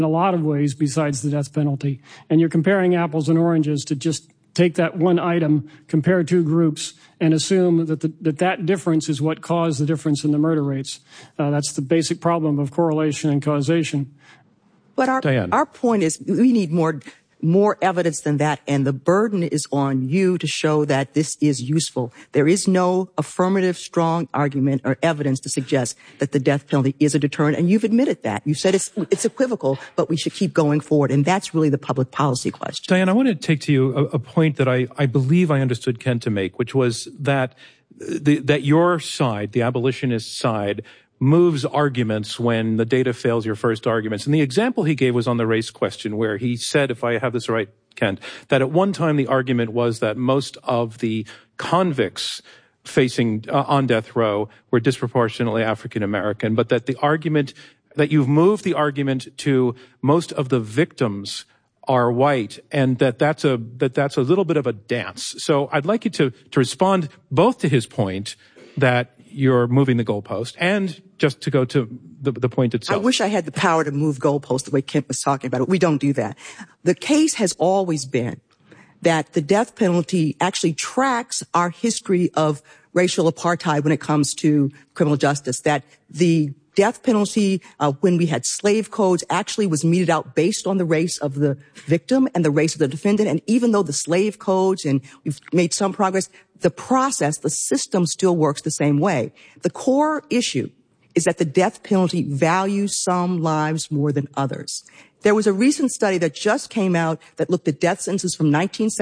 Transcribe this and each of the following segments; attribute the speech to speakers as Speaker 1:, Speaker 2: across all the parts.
Speaker 1: in a lot of ways besides the death penalty. And you're comparing apples and oranges to just take that one item, compare two groups, and assume that that difference is what caused the difference in the murder rates. That's the basic problem of correlation and causation.
Speaker 2: But our point is we need more evidence than that, and the burden is on you to show that this is useful. There is no affirmative, strong argument or evidence to suggest that the death penalty is a deterrent, and you've admitted that. You said it's equivocal, but we should keep going forward, and that's really the public policy question.
Speaker 3: Diane, I want to take to you a point that I believe I understood Ken to make, which was that that your side, the abolitionist side, moves arguments when the data fails your first arguments. And the example he gave was on the race question, where he said, if I have this right, Kent, that at one time the argument was that most of the convicts facing on death row were disproportionately African American, but that the argument that you've moved the argument to most of the victims are white, and that's a little bit of a dance. So I'd like you to respond both to his point that you're moving the goalpost, and just to go to the point itself.
Speaker 2: I wish I had the power to move goalposts the way Kent was talking about it. We don't do that. The case has always been that the death penalty actually tracks our history of racial apartheid when it comes to criminal justice, that the death penalty, when we had slave codes, actually was meted out based on the race of the victim and the race of the defendant. And even though the slave codes, and we've made some progress, the process, the system still works the same way. The core issue is that the death penalty values some lives more than others. There was a recent study that just came out that looked at death sentences from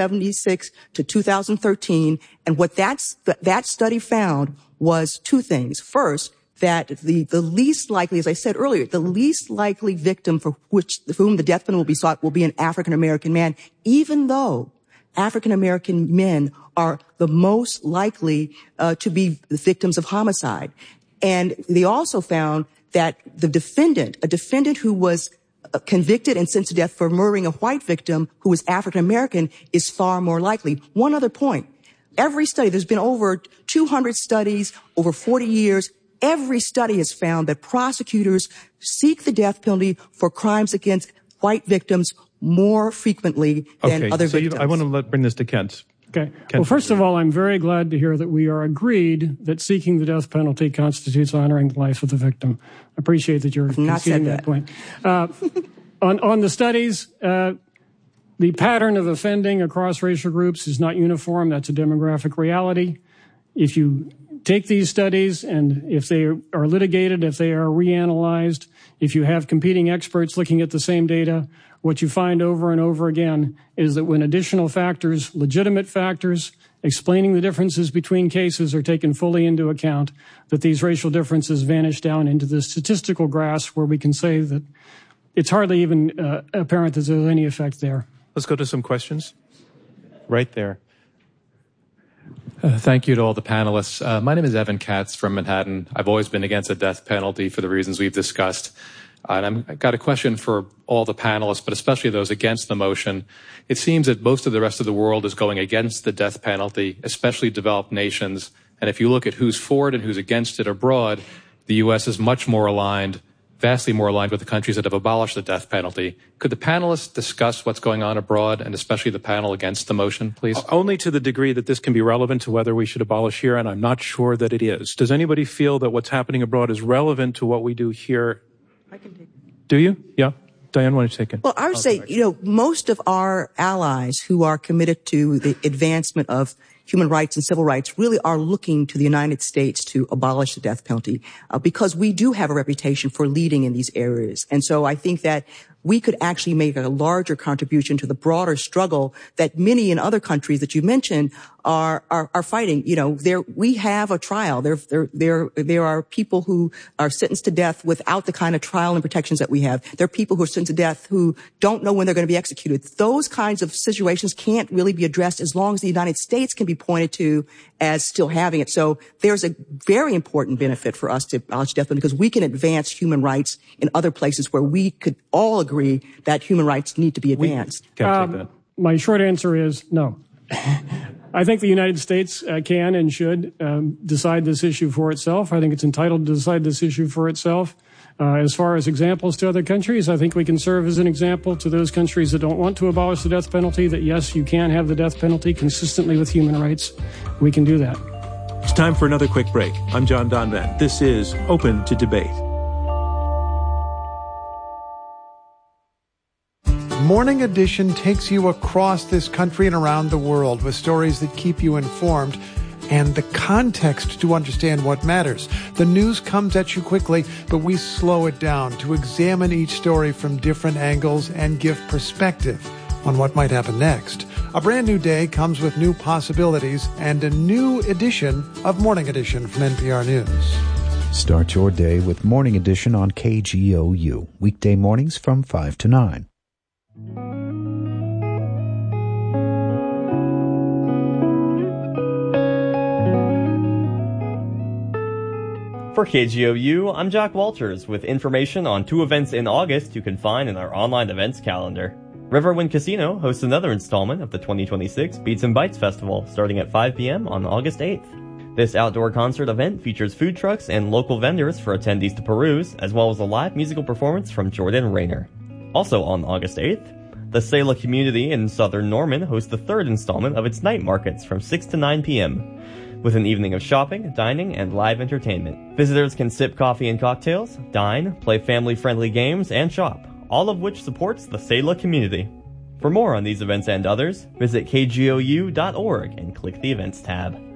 Speaker 2: 1976 to 2013. And what that study found was two things. First, that the least likely, as I said earlier, the least likely victim for whom the death penalty will be sought will be an African-American man, even though African-American men are the most likely to be the victims of homicide. And they also found that a defendant who was convicted and sentenced to death for murdering a white victim who was African-American is far more likely. One other point. Every study, there's been over 200 studies over 40 years. Every study has found that prosecutors seek the death penalty for crimes against white victims more frequently than other victims.
Speaker 3: I want to bring this to Kent.
Speaker 1: Okay. Well, first of all, I'm very glad to hear that we are agreed that seeking the death penalty constitutes honoring the life of the victim. I appreciate that you're conceding that point. On the studies, the pattern of offending across racial groups is not uniform. That's a demographic reality. If you take these studies and if they are litigated, if they are reanalyzed, if you have competing experts looking at the same data, what you find over and over again is that when additional factors, legitimate factors, explaining the differences between cases are taken fully into account, that these racial differences vanish down into the statistical grasp where we can say that it's hardly even apparent that there's any effect there.
Speaker 3: Let's go to some questions. Right there.
Speaker 4: Thank you to all the panelists. My name is Evan Katz from Manhattan. I've always been against the death penalty for the reasons we've discussed. And I've got a question for all the panelists, but especially those against the motion. It seems that most of the rest of the world is going against the death penalty, especially developed nations. And if you look at who's for it and who's against it abroad, the U.S. is much more aligned, vastly more aligned with the countries that have abolished the death penalty. Could the panelists discuss what's going on abroad, and especially the panel against the motion, please?
Speaker 3: Only to the degree that this can be relevant to whether we should abolish here, and I'm not sure that it is. Does anybody feel that what's happening abroad is relevant to what we do here?
Speaker 2: I can take it.
Speaker 3: Do you? Yeah. Diane, why don't you take it?
Speaker 2: Well, I would say, most of our allies who are committed to the advancement of human rights and civil rights really are looking to the United States to abolish the death penalty because we do have a reputation for leading in these areas. And so I think that we could actually make a larger contribution to the broader struggle that many in other countries that you mentioned are fighting. We have a trial. There are people who are sentenced to death without the kind of trial and protections that we have. There are people who are sentenced to death who don't know when they're going to be executed. Those kinds of situations can't really be addressed as long as the United States can be pointed to as still having it. So there's a very important benefit for us to abolish death penalty because we can advance human rights in other places where we could all agree that human rights need to be advanced.
Speaker 1: My short answer is no. I think the United States can and should decide this issue for itself. I think it's entitled to decide this issue for itself. As far as examples to other countries, I think we can serve as an example to those countries that don't want to abolish the death penalty that, yes, you can have the death penalty consistently with human rights. We can do that.
Speaker 5: It's time for another quick break. I'm John Donvan. This is Open to Debate.
Speaker 6: Morning Edition takes you across this country and around the world with stories that keep you informed and the context to understand what matters. The news comes at you quickly, but we slow it down to examine each story from different angles and give perspective on what might happen next. A brand new day comes with new possibilities and a new edition of Morning Edition from NPR News.
Speaker 7: Start your day with Morning Edition on KGOU, weekday mornings from 5 to 9.
Speaker 8: For KGOU, I'm Jack Walters with information on 2 events in August you can find in our online events calendar. Riverwind Casino hosts another installment of the 2026 Beats and Bites Festival starting at 5 p.m. on August 8th. This outdoor concert event features food trucks and local vendors for attendees to peruse, as well as a live musical performance from Jordan Rayner. Also on August 8th, the Selah community in southern Norman hosts the 3rd installment of its night markets from 6 to 9 p.m. with an evening of shopping, dining, and live entertainment. Visitors can sip coffee and cocktails, dine, play family-friendly games, and shop, all of which supports the Selah community. For more on these events and others, visit kgou.org and click the Events tab.